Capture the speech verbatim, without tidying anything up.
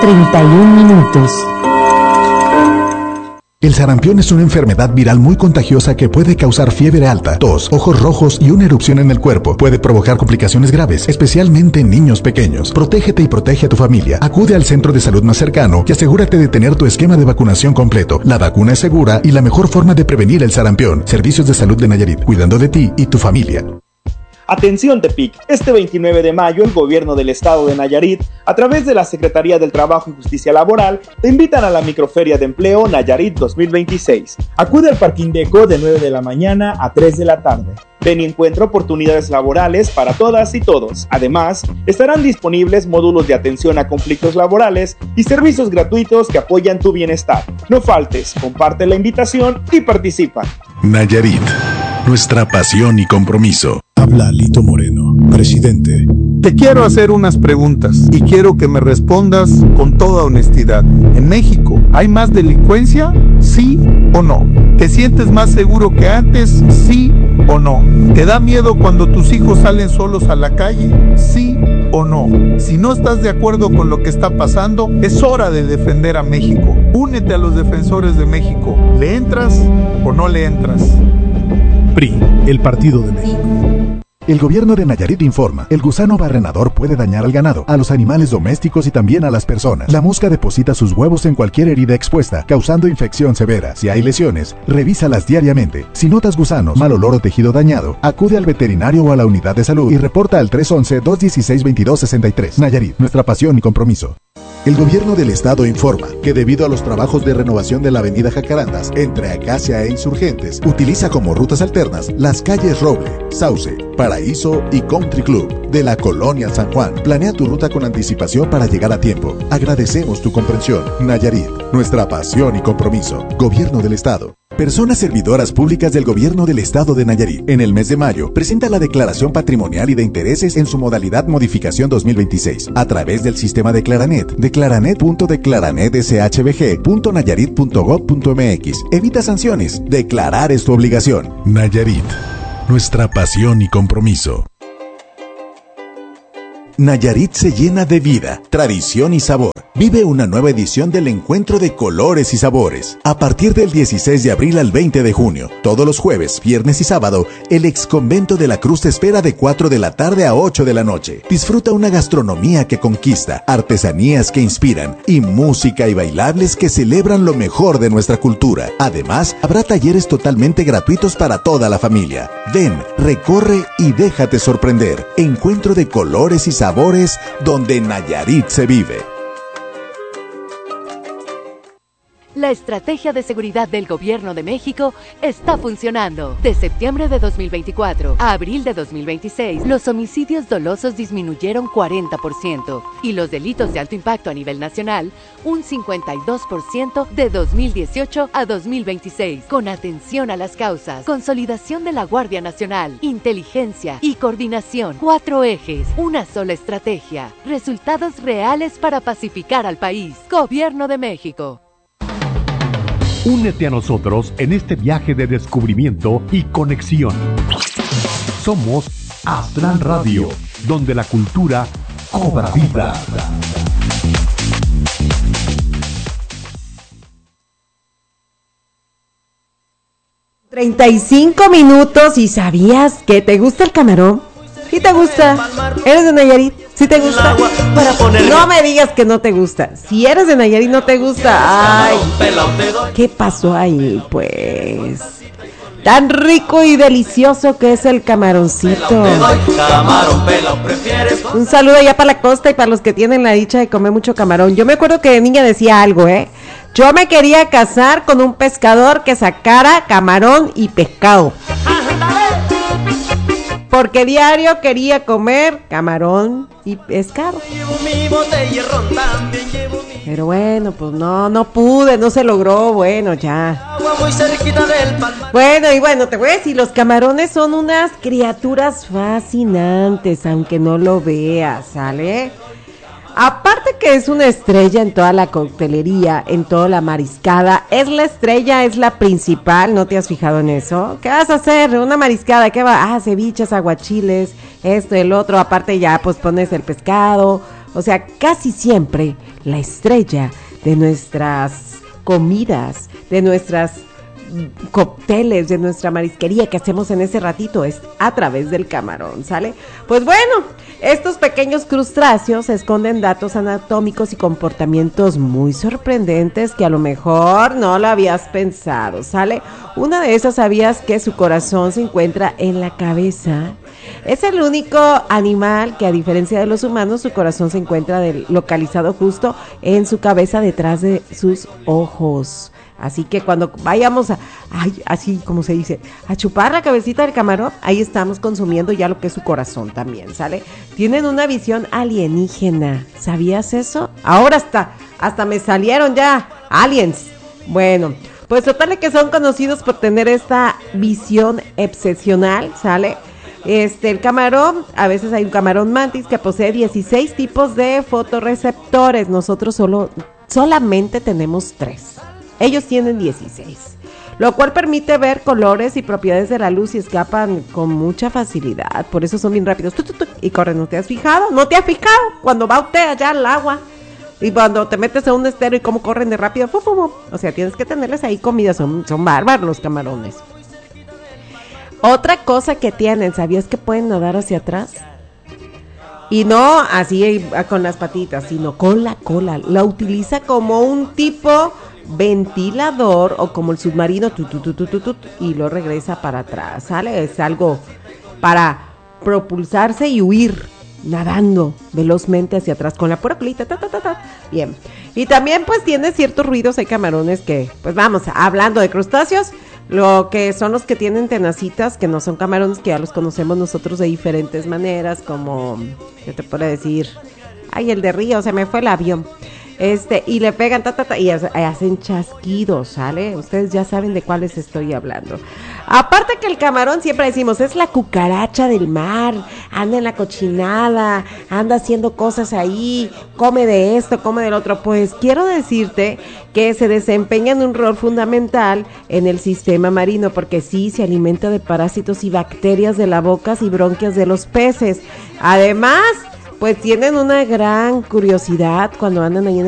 treinta y un minutos. El sarampión es una enfermedad viral muy contagiosa que puede causar fiebre alta, tos, ojos rojos y una erupción en el cuerpo. Puede provocar complicaciones graves, especialmente en niños pequeños. Protégete y protege a tu familia. Acude al centro de salud más cercano y asegúrate de tener tu esquema de vacunación completo. La vacuna es segura y la mejor forma de prevenir el sarampión. Servicios de Salud de Nayarit, cuidando de ti y tu familia. Atención Tepic, este veintinueve de mayo el gobierno del estado de Nayarit, a través de la Secretaría del Trabajo y Justicia Laboral, te invitan a la microferia de empleo Nayarit dos mil veintiséis. Acude al Parque Deco de nueve de la mañana a tres de la tarde. Ven y encuentra oportunidades laborales para todas y todos. Además, estarán disponibles módulos de atención a conflictos laborales y servicios gratuitos que apoyan tu bienestar. No faltes, comparte la invitación y participa. Nayarit, nuestra pasión y compromiso. Habla Lito Moreno, presidente. Te quiero hacer unas preguntas y quiero que me respondas con toda honestidad. ¿En México hay más delincuencia? ¿Sí o no? ¿Te sientes más seguro que antes? ¿Sí o no? ¿Te da miedo cuando tus hijos salen solos a la calle? ¿Sí o no? Si no estás de acuerdo con lo que está pasando, es hora de defender a México. Únete a los defensores de México. ¿Le entras o no le entras? P R I, el Partido de México. El gobierno de Nayarit informa, el gusano barrenador puede dañar al ganado, a los animales domésticos y también a las personas. La mosca deposita sus huevos en cualquier herida expuesta, causando infección severa. Si hay lesiones, revísalas diariamente. Si notas gusanos, mal olor o tejido dañado, acude al veterinario o a la unidad de salud y reporta al tres once, dos dieciséis, veintidós sesenta y tres. Nayarit, nuestra pasión y compromiso. El gobierno del estado informa que debido a los trabajos de renovación de la avenida Jacarandas entre Acacia e Insurgentes, utiliza como rutas alternas las calles Roble, Sauce, Paraíso y Country Club de la colonia San Juan. Planea tu ruta con anticipación para llegar a tiempo. Agradecemos tu comprensión. Nayarit, nuestra pasión y compromiso. Gobierno del estado. Personas servidoras públicas del gobierno del estado de Nayarit. En el mes de mayo, presenta la declaración patrimonial y de intereses en su modalidad modificación dos mil veintiséis a través del sistema de Claranet. Declaranet punto declaranet s h b g punto nayarit punto gov punto m x. Evita sanciones. Declarar es tu obligación. Nayarit, nuestra pasión y compromiso. Nayarit se llena de vida, tradición y sabor. Vive una nueva edición del Encuentro de Colores y Sabores. A partir del dieciséis de abril al veinte de junio, todos los jueves, viernes y sábado, el Exconvento de la Cruz te espera de cuatro de la tarde a ocho de la noche. Disfruta una gastronomía que conquista, artesanías que inspiran y música y bailables que celebran lo mejor de nuestra cultura. Además, habrá talleres totalmente gratuitos para toda la familia. Ven, recorre y déjate sorprender. Encuentro de Colores y Sabores, donde Nayarit se vive. La estrategia de seguridad del Gobierno de México está funcionando. De septiembre de dos mil veinticuatro a abril de dos mil veintiséis, los homicidios dolosos disminuyeron cuarenta por ciento y los delitos de alto impacto a nivel nacional un cincuenta y dos por ciento de dos mil dieciocho a dos mil veintiséis. Con atención a las causas, consolidación de la Guardia Nacional, inteligencia y coordinación. Cuatro ejes, una sola estrategia. Resultados reales para pacificar al país. Gobierno de México. Únete a nosotros en este viaje de descubrimiento y conexión. Somos Astral Radio, donde la cultura cobra vida. treinta y cinco minutos y ¿sabías que te gusta el camarón? ¿Sí te gusta? ¿Eres de Nayarit? ¿Sí te gusta? No me digas que no te gusta. Si eres de Nayarit no te gusta. Ay, ¿qué pasó ahí? Pues tan rico y delicioso que es el camaroncito. Un saludo allá para la costa y para los que tienen la dicha de comer mucho camarón. Yo me acuerdo que de niña decía algo, ¿eh? Yo me quería casar con un pescador que sacara camarón y pescado. Porque diario quería comer camarón y pescado. Pero bueno, pues no, no pude, no se logró, bueno, ya. Bueno, y bueno, te voy a decir, los camarones son unas criaturas fascinantes, aunque no lo veas, ¿sale? Aparte que es una estrella en toda la coctelería, en toda la mariscada, es la estrella, es la principal, ¿no te has fijado en eso? ¿Qué vas a hacer? Una mariscada, ¿qué va? Ah, ceviches, aguachiles, esto, el otro, aparte ya pues pones el pescado, O sea, casi siempre la estrella de nuestras comidas, de nuestras cócteles, de nuestra marisquería que hacemos en ese ratito es a través del camarón, ¿sale? Pues bueno, estos pequeños crustáceos esconden datos anatómicos y comportamientos muy sorprendentes que a lo mejor no lo habías pensado, ¿sale? Una de esas, sabías que su corazón se encuentra en la cabeza. Es el único animal que, a diferencia de los humanos, su corazón se encuentra del, localizado justo en su cabeza, detrás de sus ojos. Así que cuando vayamos a, ay, así como se dice, a chupar la cabecita del camarón, ahí estamos consumiendo ya lo que es su corazón también, ¿sale? Tienen una visión alienígena, ¿sabías eso? Ahora hasta, hasta me salieron ya aliens. Bueno, pues total que son conocidos por tener esta visión excepcional, ¿sale? Este, el camarón, a veces hay un camarón mantis que posee dieciséis tipos de fotorreceptores, nosotros solo, solamente tenemos tres. Ellos tienen dieciséis, lo cual permite ver colores y propiedades de la luz y escapan con mucha facilidad. Por eso son bien rápidos tu, tu, tu, y corren. ¿No te has fijado? ¿No te has fijado? Cuando va usted allá al agua y cuando te metes a un estero y cómo corren de rápido. Fu, fu, fu. O sea, tienes que tenerles ahí comida. Son, son bárbaros los camarones. Otra cosa que tienen, ¿sabías que pueden nadar hacia atrás? Y no así con las patitas, sino con la cola. La utiliza como un tipo ventilador o como el submarino tu, tu, tu, tu, tu, tu, y lo regresa para atrás, ¿sale? Es algo para propulsarse y huir nadando velozmente hacia atrás con la pura colita, ta, ta, ta, ta. Bien, y también pues tiene ciertos ruidos. Hay camarones que, pues vamos, hablando de crustáceos, lo que son los que tienen tenacitas, que no son camarones, que ya los conocemos nosotros de diferentes maneras, como, ¿qué te puedo decir? Ay, el de río, se me fue el avión. Este, y le pegan, ta, ta, ta, y hacen chasquidos, ¿sale? Ustedes ya saben de cuáles estoy hablando. Aparte que el camarón, siempre decimos, es la cucaracha del mar, anda en la cochinada, anda haciendo cosas ahí, come de esto, come del otro. Pues quiero decirte que se desempeña en un rol fundamental en el sistema marino, porque sí, se alimenta de parásitos y bacterias de las bocas y bronquias de los peces. Además, pues tienen una gran curiosidad cuando andan ahí en